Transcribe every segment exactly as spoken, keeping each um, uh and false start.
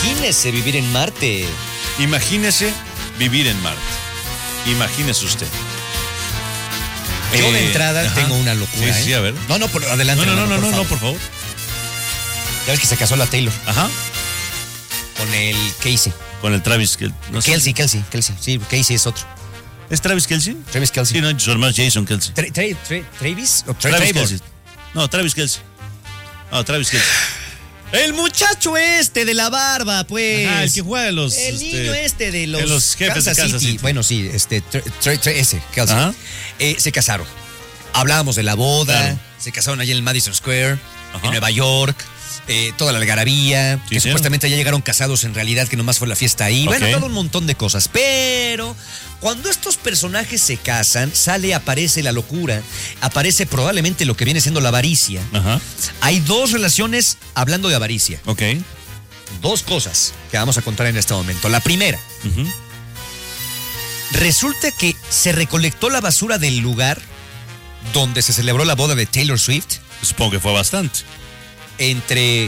Imagínese vivir en Marte. Imagínese vivir en Marte. Imagínese usted. Yo Eh, de entrada ajá. tengo una locura. Sí, ¿eh? sí, a ver. No, no, por, adelante. No, no, no, hermano, no, no, por no, favor. por favor. Ya ves que se casó la Taylor Ajá. con el Casey. Con el Travis. Que, no sé. Kelsey, Kelsey, Kelsey. Sí, Casey es otro. ¿Es Travis Kelce? Travis Kelsey. Sí, no, su hermano es Jason Kelce. Tra- tra- tra- ¿Travis? ¿O tra- Travis Trevor? Kelce. No, Travis Kelce. No, Travis Kelce. El muchacho este de la barba, pues. Ajá, el que juega de los. El este, niño este de los, de los jefes de Kansas City. Bueno, sí, este, tra- tra- tra- ese, Kelsey. Ajá. Eh, se casaron. Hablábamos de la boda. Claro. Se casaron allí en el Madison Square, Ajá. en Nueva York. Eh, toda la algarabía. Sí, que sí. supuestamente ya llegaron casados, en realidad que nomás fue la fiesta ahí. Ok. Bueno, todo un montón de cosas. Pero cuando estos personajes se casan, sale, aparece la locura. Aparece probablemente lo que viene siendo la avaricia. Ajá. Hay dos relaciones hablando de avaricia. Ok. Dos cosas que vamos a contar en este momento. La primera, Ujú. resulta que se recolectó la basura del lugar donde se celebró la boda de Taylor Swift, Supongo que fue bastante. entre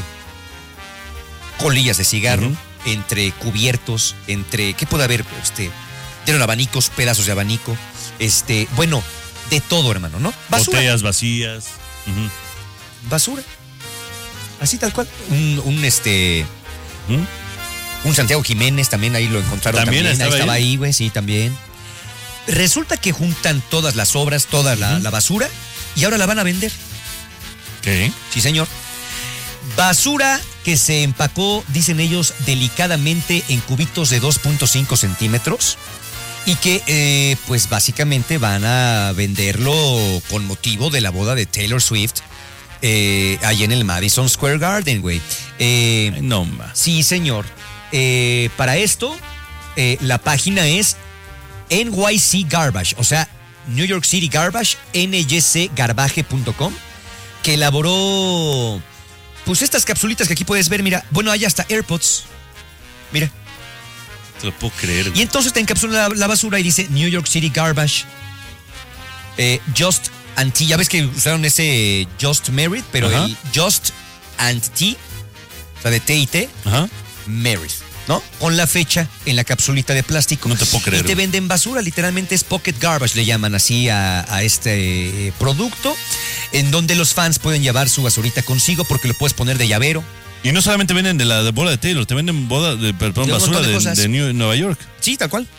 colillas de cigarro, Ujú. entre cubiertos, entre, ¿qué puede haber? Este, dieron abanicos, pedazos de abanico, este, bueno, de todo, hermano, ¿no? Basura. Botellas vacías. Ujú. Basura. Así tal cual. Un, un este, Ujú. un Santiago Jiménez también ahí lo encontraron. ¿También También, ahí estaba estaba ahí? ahí, güey, sí, también. Resulta que juntan todas las obras, toda la, Ujú. la basura y ahora la van a vender. ¿Qué? Sí, señor. Basura que se empacó, dicen ellos, delicadamente en cubitos de dos punto cinco centímetros y que, eh, pues, básicamente van a venderlo con motivo de la boda de Taylor Swift eh, ahí en el Madison Square Garden, güey. Eh, Ay, no más. sí, señor. Eh, para esto, eh, la página es N Y C Garbage, o sea, New York City Garbage, N Y C garbage punto com, que elaboró, pues, estas capsulitas que aquí puedes ver, mira, bueno, hay hasta AirPods, mira, Te lo puedo creer. y entonces te encapsula la, la basura y dice New York City Garbage, eh, Just and Tea, ya ves que usaron ese Just Married, pero Ajá. el Just and Tea, o sea, de T y T, Ajá. Married, ¿no? Con la fecha en la capsulita de plástico. No te puedo creer, Y te güey. venden basura, literalmente es pocket garbage, le llaman así a, a este eh, producto, en donde los fans pueden llevar su basurita consigo porque lo puedes poner de llavero. Y no solamente venden de la de boda de Taylor, te venden boda de, perdón, De un basura montón de de, cosas. de New- Nueva York. Sí, tal cual.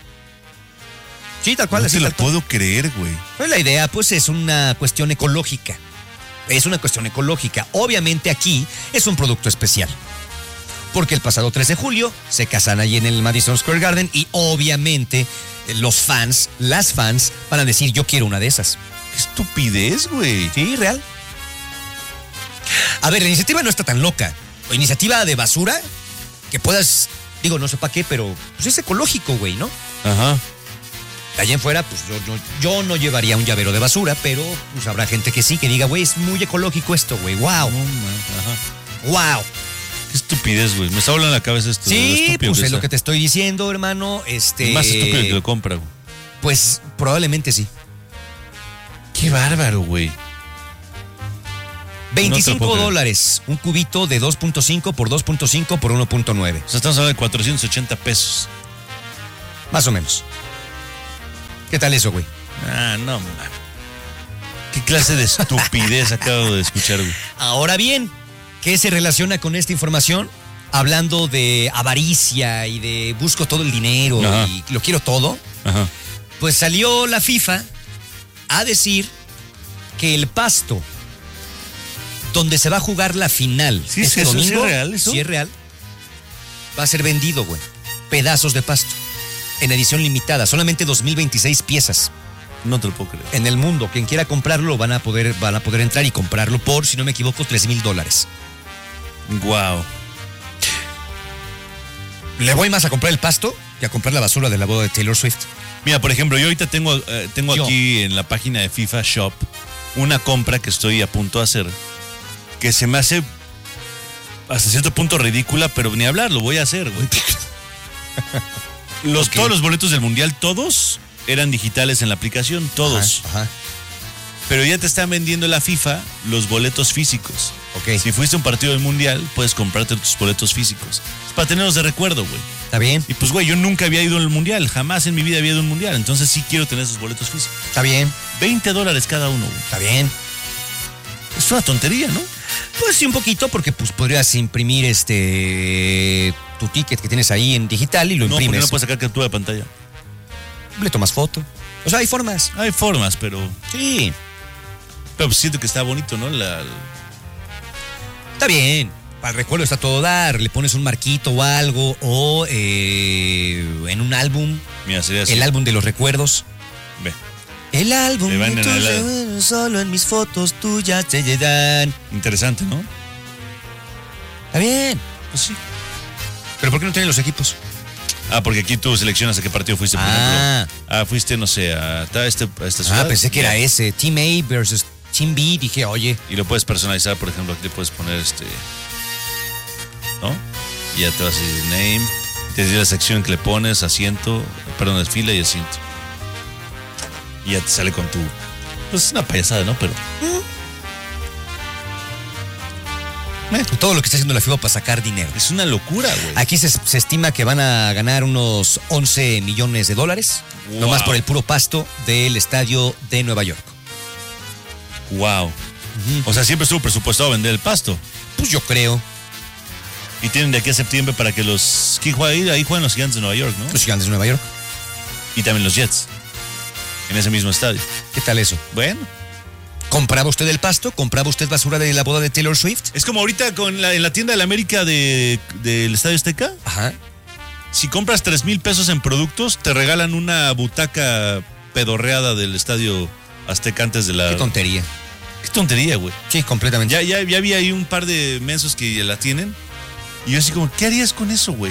Sí, tal cual, No así te lo tal cual. puedo creer, güey. Pues la idea, pues, es una cuestión ecológica. Es una cuestión ecológica. Obviamente aquí es un producto especial. Porque el pasado tres de julio se casan allí en el Madison Square Garden y obviamente eh, los fans, las fans, van a decir, yo quiero una de esas. Qué estupidez, güey. Sí, real. A ver, la iniciativa no está tan loca. La iniciativa de basura, que puedas, digo, no sé para qué, pero pues es ecológico, güey, ¿no? Ajá. De allá en fuera, pues yo, yo, yo no llevaría un llavero de basura, pero pues habrá gente que sí, que diga, güey, es muy ecológico esto, güey, wow, No, man. Ajá. wow. Qué estupidez, güey. Me está volando la cabeza esto. de lo Sí, estúpido pues es lo está. que te estoy diciendo, hermano, este... Es más estúpido que lo compra, güey. Pues probablemente sí. Qué bárbaro, güey. veinticinco puedo creer. dólares, un cubito de dos punto cinco por dos punto cinco por uno punto nueve, O sea, estamos hablando de cuatrocientos ochenta pesos. más o menos. ¿Qué tal eso, güey? Ah, no, man. ¿Qué clase de estupidez acabo de escuchar, güey? Ahora bien, ¿qué se relaciona con esta información? Hablando de avaricia y de busco todo el dinero Ajá. y lo quiero todo, Ajá. pues salió la FIFA a decir que el pasto donde se va a jugar la final Sí, este ¿eso sí es domingo, real, eso? sí es real, va a ser vendido, güey. Pedazos de pasto en edición limitada, solamente dos mil veintiséis piezas No te lo puedo creer. en el mundo. Quien quiera comprarlo van a poder, van a poder entrar y comprarlo por, si no me equivoco, tres mil dólares. Wow. Le voy más a comprar el pasto que a comprar la basura de la boda de Taylor Swift. Mira, por ejemplo, yo ahorita tengo, eh, tengo Yo. aquí en la página de FIFA Shop una compra que estoy a punto de hacer que se me hace hasta cierto punto ridícula, pero ni hablar, lo voy a hacer, güey. Los, Ok. Todos los boletos del Mundial, todos eran digitales en la aplicación, todos. Ajá, ajá. Pero ya te están vendiendo la FIFA los boletos físicos. Ok. Si fuiste a un partido del Mundial, puedes comprarte tus boletos físicos. Es para tenerlos de recuerdo, güey. ¿Está bien? Y pues, güey, yo nunca había ido al Mundial. Jamás en mi vida había ido a un Mundial. Entonces sí quiero tener esos boletos físicos. ¿Está bien? veinte dólares cada uno, güey. ¿Está bien? Es una tontería, ¿no? Pues sí, un poquito, porque pues podrías imprimir este tu ticket que tienes ahí en digital y lo No, porque imprimes. no puedes sacar captura de pantalla. Le tomas foto. O sea, hay formas. Hay formas, pero... Sí. Pero pues siento que está bonito, ¿no? La... Está bien. Para el recuerdo está todo dar. Le pones un marquito o algo. O eh, en un álbum. Mira, sería así. El álbum de los recuerdos. Ve. El álbum Le van de en tus el- recuerdos, solo en mis fotos tuyas se llegan. Interesante, ¿no? Está bien. Pues sí. ¿Pero por qué no tienen los equipos? Ah, porque aquí tú seleccionas a qué partido fuiste, por Ah. ejemplo. Ah, fuiste, no sé, a, a este, a esta ciudad. Ah, pensé que era Ya. ese. Team A versus Team B. Dije, oye. Y lo puedes personalizar, por ejemplo, aquí le puedes poner este... ¿No? Y ya te vas a decir name. Te dice la sección que le pones, asiento, perdón, desfila y asiento. Y ya te sale con tu... Pues es una payasada, ¿no? Pero... Todo lo que está haciendo la FIFA para sacar dinero. Es una locura, güey. Aquí se, se estima que van a ganar unos once millones de dólares. Wow. Nomás por el puro pasto del estadio de Nueva York. Wow. O sea, siempre estuvo presupuestado vender el pasto. Pues yo creo. Y tienen de aquí a septiembre para que los... ¿Quién juega ahí? Ahí juegan los Gigantes de Nueva York, ¿no? Los gigantes de Nueva York. Y también los Jets. En ese mismo estadio. ¿Qué tal eso? Bueno. ¿Compraba usted el pasto? ¿Compraba usted basura de la boda de Taylor Swift? Es como ahorita con la, en la tienda de la América de, del Estadio Azteca. Ajá. Si compras tres mil pesos en productos, te regalan una butaca pedorreada del Estadio Azteca antes de la... Qué tontería. Qué tontería, güey. Sí, completamente. Ya, ya, ya vi ahí un par de mensos que la tienen. Y yo así como, ¿qué harías con eso, güey?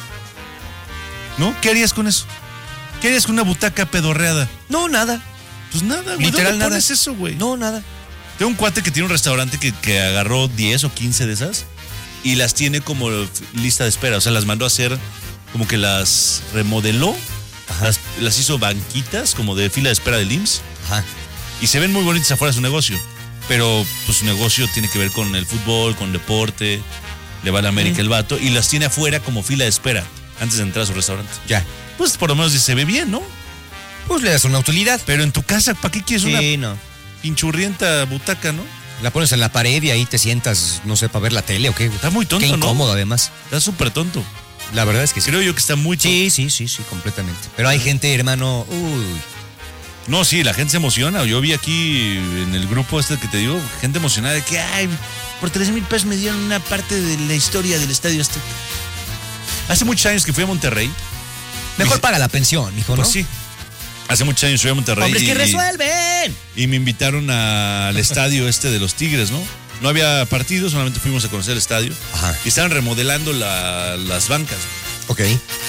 ¿No? ¿Qué harías con eso? ¿Qué harías con una butaca pedorreada? No, nada. Pues nada, güey. Literal ¿Dónde nada. pones eso, güey? No, nada. Tengo un cuate que tiene un restaurante que, que agarró diez o quince de esas y las tiene como lista de espera. O sea, las mandó a hacer, como que las remodeló, las, las hizo banquitas como de fila de espera del I M S S Ajá. y se ven muy bonitas afuera de su negocio. Pero pues su negocio tiene que ver con el fútbol, con deporte, le va a la América Mm. el vato y las tiene afuera como fila de espera antes de entrar a su restaurante. Ya. Pues por lo menos se ve bien, ¿no? Pues le das una utilidad. Pero en tu casa, ¿para qué quieres Sí, una no. pinchurrienta butaca, no? La pones en la pared y ahí te sientas, no sé, para ver la tele o qué. Está muy tonto, Qué ¿no? incómodo, además. Está súper tonto. La verdad es que sí. Creo yo que está muy tonto. Sí, sí, sí, sí, completamente. Pero hay gente, hermano, uy. No, sí, la gente se emociona. Yo vi aquí en el grupo este que te digo, gente emocionada de que, ay, por tres mil pesos me dieron una parte de la historia del estadio este. Hace muchos años que fui a Monterrey. Mejor Y- paga la pensión, hijo, ¿no? Pues sí. Hace muchos años fui a Monterrey. ¡Hombres que y- resuelven! Y me invitaron a- al estadio este de los Tigres, ¿no? No había partido, solamente fuimos a conocer el estadio. Ajá. Y estaban remodelando la- las bancas. Ok.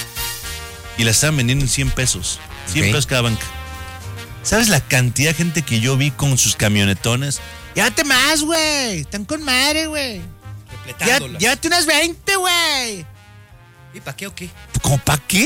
Y las estaban vendiendo en cien pesos. cien Ok. pesos cada banca. ¿Sabes la cantidad de gente que yo vi con sus camionetones? Llévate más, güey. Están con madre, güey. Ya- Llévate unas veinte, güey. ¿Y para qué o qué? ¿Cómo para qué?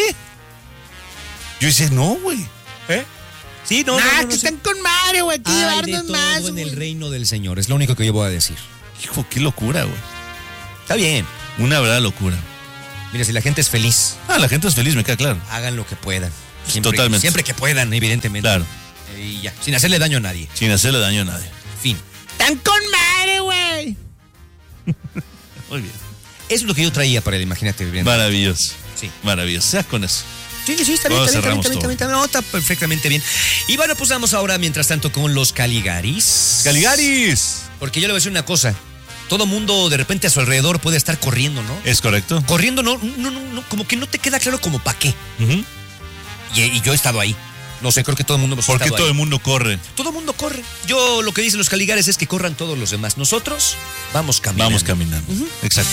Yo decía, no, güey. ¿Eh? Sí, no, Nah, no, no, que no, están sí. con madre, güey. Hay que Hay de llevarnos todo más, en güey. el reino del Señor. Es lo único que yo voy a decir. Hijo, qué locura, güey. Está bien. Una verdad locura. Mira, si la gente es feliz, Ah, la gente es feliz, me queda claro. hagan lo que puedan. Siempre, Totalmente. Siempre que puedan, evidentemente. Claro. Y ya, sin hacerle daño a nadie. Sin hacerle daño a nadie. Fin. ¡Están con madre, güey! Muy bien. Eso es lo que yo traía para el Imagínate Viviendo. Maravilloso. Sí. Maravilloso. Seas con eso. Sí, sí, está bien, Todos está bien, está bien, cerramos está bien, está bien, está bien. No, está perfectamente bien. Y bueno, pues vamos ahora, mientras tanto, con los Caligaris. ¡Caligaris! Porque yo le voy a decir una cosa. Todo mundo de repente a su alrededor puede estar corriendo, ¿no? ¿Es correcto? Corriendo, no, no, no, no, como que no te queda claro como para qué. Ujú. Y, y yo he estado ahí. No sé, creo que todo el mundo hemos ¿Por qué estado todo ahí. el mundo corre? Todo el mundo corre. Yo lo que dicen los Caligares es que corran todos los demás. Nosotros vamos caminando. Vamos caminando. Ujú. Exacto.